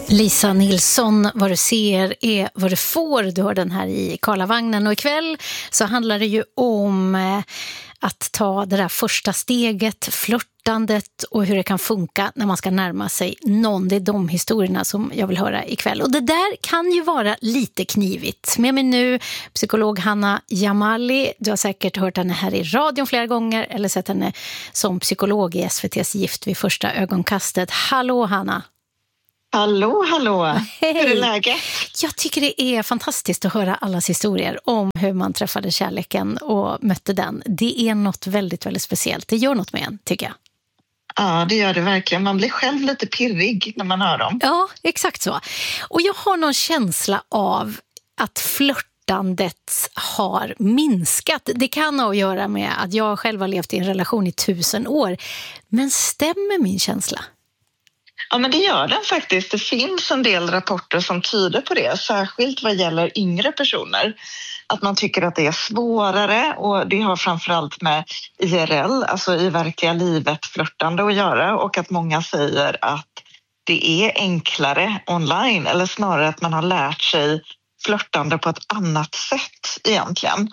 Lisa Nilsson, vad du ser är vad du får. Du har den här i Karlavagnen, och ikväll så handlar det ju om att ta det där första steget, flörtandet och hur det kan funka när man ska närma sig någon. Det är de historierna som jag vill höra ikväll. Och det där kan ju vara lite knivigt. Med mig nu psykolog Hanna Jamali. Du har säkert hört henne här i radion flera gånger eller sett henne som psykolog i SVT:s Gift vid första ögonkastet. Hallå Hanna! Hallå, hallå! Hej. Hur är läget? Jag tycker det är fantastiskt att höra allas historier om hur man träffade kärleken och mötte den. Det är något väldigt, väldigt speciellt. Det gör något med en, tycker jag. Ja, det gör det verkligen. Man blir själv lite pirrig när man hör dem. Ja, exakt så. Och jag har någon känsla av att flörtandet har minskat. Det kan ha att göra med att jag själv har levt i en relation i 1000 år. Men stämmer min känsla? Ja, men det gör den faktiskt. Det finns en del rapporter som tyder på det, särskilt vad gäller yngre personer. Att man tycker att det är svårare, och det har framförallt med IRL, alltså i verkliga livet flörtande att göra, och att många säger att det är enklare online, eller snarare att man har lärt sig flörtande på ett annat sätt egentligen.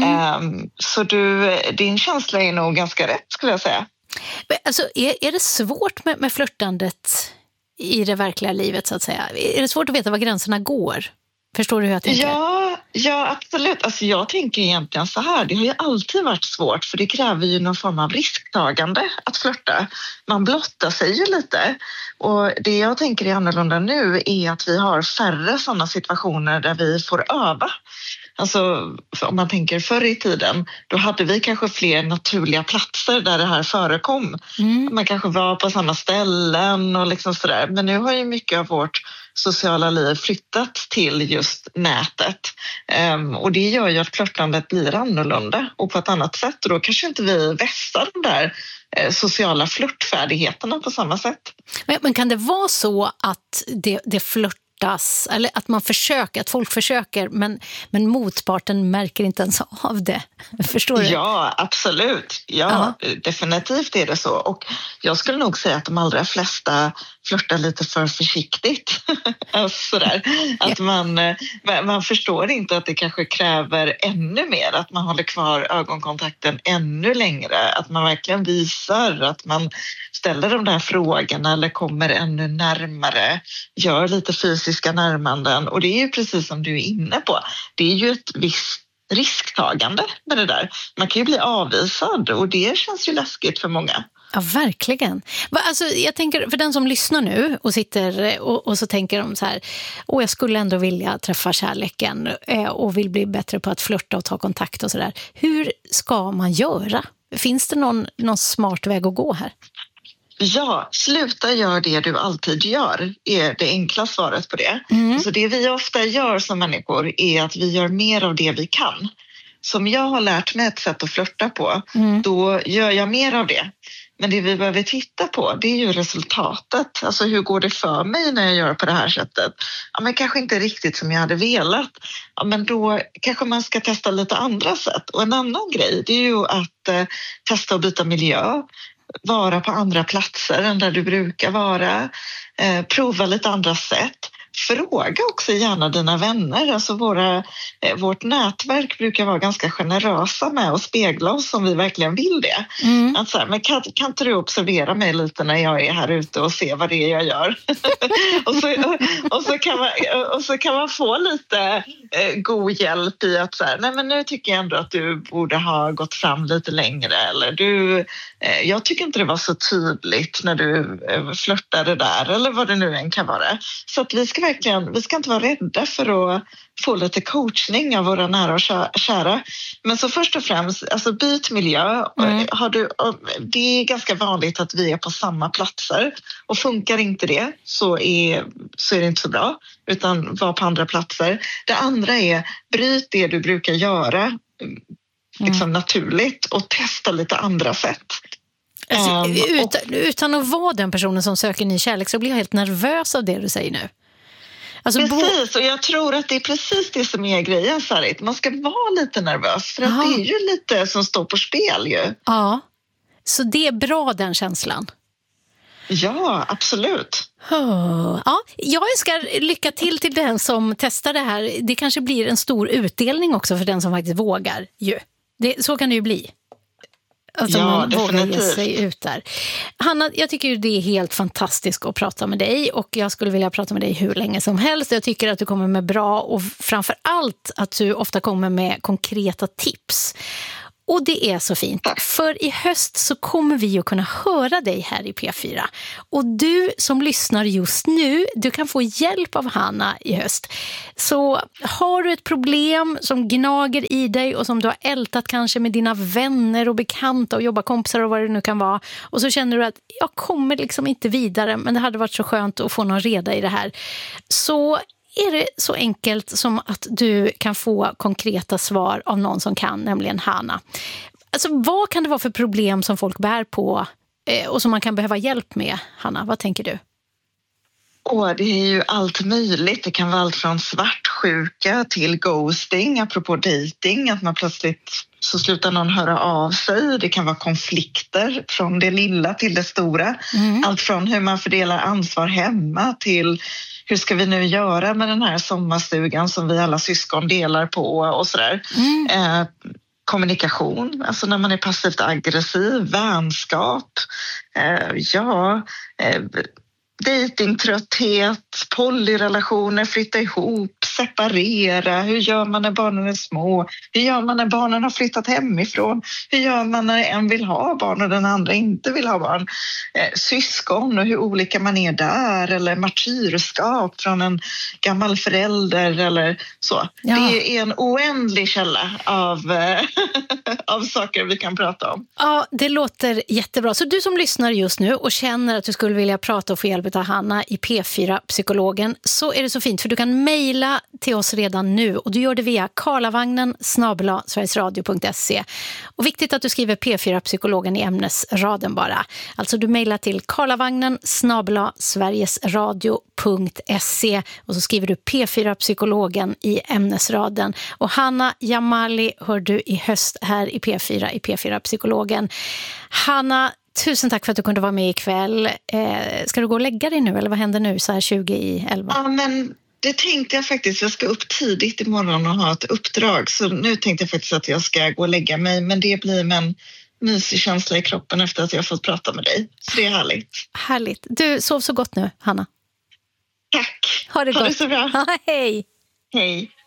Så din känsla är nog ganska rätt, skulle jag säga. Alltså, är det svårt med flörtandet i det verkliga livet, så att säga? Är det svårt att veta var gränserna går? Förstår du hur jag tänker? Ja, absolut. Alltså, jag tänker egentligen så här. Det har ju alltid varit svårt, för det kräver ju någon form av risktagande att flirta. Man blottar sig ju lite. Och det jag tänker är annorlunda nu är att vi har färre sådana situationer där vi får öva. Alltså, om man tänker förr i tiden, då hade vi kanske fler naturliga platser där det här förekom. Man kanske var på samma ställen och liksom sådär. Men nu har ju mycket av vårt sociala liv flyttat till just nätet. Och det gör ju att flörtandet blir annorlunda och på ett annat sätt. Och då kanske inte vi vässar de där sociala flörtfärdigheterna på samma sätt. Men kan det vara så att det flörtas, eller att man försöker, att folk försöker, men motparten märker inte ens av det? Förstår du? Ja, absolut. Ja, definitivt är det så. Och jag skulle nog säga att de allra flesta flörtar lite för försiktigt. Sådär. Att man förstår inte att det kanske kräver ännu mer, att man håller kvar ögonkontakten ännu längre, att man verkligen visar att man ställer de där frågorna eller kommer ännu närmare, gör lite fysiska närmanden. Och det är ju precis som du är inne på, det är ju ett visst risktagande med det där. Man kan ju bli avvisad, och det känns ju läskigt för många. Ja, verkligen. Alltså, jag tänker, för den som lyssnar nu och sitter och så tänker de så här: jag skulle ändå vilja träffa kärleken och vill bli bättre på att flirta och ta kontakt och sådär. Hur ska man göra? Finns det någon smart väg att gå här? Ja, sluta gör det du alltid gör är det enkla svaret på det. Så det vi ofta gör som människor är att vi gör mer av det vi kan. Som jag har lärt mig ett sätt att flirta på, då gör jag mer av det. Men det vi behöver titta på, det är ju resultatet. Alltså, hur går det för mig när jag gör på det här sättet? Ja, men kanske inte riktigt som jag hade velat. Ja, men då kanske man ska testa lite andra sätt. Och en annan grej, det är ju att testa att byta miljö. Vara på andra platser än där du brukar vara. Prova lite andra sätt. Fråga också gärna dina vänner. Alltså vårt nätverk brukar vara ganska generösa med att spegla oss om vi verkligen vill det. Att så här, men kan inte du observera mig lite när jag är här ute och se vad det är jag gör? och så kan man få lite god hjälp i att så här, nej men nu tycker jag ändå att du borde ha gått fram lite längre. Eller jag tycker inte det var så tydligt när du flörtade där, eller vad det nu än kan vara. Så att vi ska inte vara rädda för att få lite coachning av våra nära och kära. Men så först och främst, alltså byt miljö. Det är ganska vanligt att vi är på samma platser. Och funkar inte det så är det inte så bra. Utan var på andra platser. Det andra är, bryt det du brukar göra liksom naturligt och testa lite andra sätt. Alltså, utan att vara den personen som söker ny kärlek så blir jag helt nervös av det du säger nu. Alltså, precis, och jag tror att det är precis det som är grejen, Sarit. Man ska vara lite nervös, för att det är ju lite som står på spel ju. Ja, så det är bra, den känslan. Ja, absolut. Ja, jag önskar lycka till den som testar det här. Det kanske blir en stor utdelning också för den som faktiskt vågar. Så kan det ju bli. Alltså man vågar ge sig ut där. Hanna, jag tycker det är helt fantastiskt att prata med dig, och jag skulle vilja prata med dig hur länge som helst. Jag tycker att du kommer med bra, och framför allt att du ofta kommer med konkreta tips. Och det är så fint, för i höst så kommer vi att kunna höra dig här i P4. Och du som lyssnar just nu, du kan få hjälp av Hanna i höst. Så har du ett problem som gnager i dig och som du har ältat kanske med dina vänner och bekanta och jobbarkompisar och vad det nu kan vara, och så känner du att jag kommer liksom inte vidare, men det hade varit så skönt att få någon reda i det här, så är det så enkelt som att du kan få konkreta svar av någon som kan, nämligen Hanna. Alltså, vad kan det vara för problem som folk bär på och som man kan behöva hjälp med, Hanna? Vad tänker du? Det är ju allt möjligt. Det kan vara allt från svartsjuka till ghosting, apropå dating, att man plötsligt så slutar någon höra av sig. Det kan vara konflikter från det lilla till det stora. Allt från hur man fördelar ansvar hemma till hur ska vi nu göra med den här sommarstugan som vi alla syskon delar på och sådär. Kommunikation, alltså när man är passivt aggressiv, vänskap, datingtrötthet, polyrelationer, flytta ihop, separera. Hur gör man när barnen är små? Hur gör man när barnen har flyttat hemifrån? Hur gör man när en vill ha barn och den andra inte vill ha barn? Syskon och hur olika man är där, eller martyrskap från en gammal förälder eller så. Ja. Det är en oändlig källa av saker vi kan prata om. Ja, det låter jättebra. Så du som lyssnar just nu och känner att du skulle vilja prata och få hjälp av Hanna i P4 Psykologen, så är det så fint, för du kan mejla till oss redan nu, och du gör det via karlavagnen@sverigesradio.se. Och viktigt att du skriver P4 Psykologen i ämnesraden bara. Alltså du mejlar till karlavagnen@sverigesradio.se och så skriver du P4 Psykologen i ämnesraden. Och Hanna Jamali hör du i höst här i P4 Psykologen. Hanna, tusen tack för att du kunde vara med ikväll. Ska du gå och lägga dig nu, eller vad händer nu så här 20:11? Ja, men det tänkte jag faktiskt. Jag ska upp tidigt imorgon och ha ett uppdrag. Så nu tänkte jag faktiskt att jag ska gå och lägga mig. Men det blir med en mysig känsla i kroppen efter att jag fått prata med dig. Så det är härligt. Härligt. Du, sov så gott nu, Hanna. Tack. Ha det gott. Ha det så bra. Hej. Hej.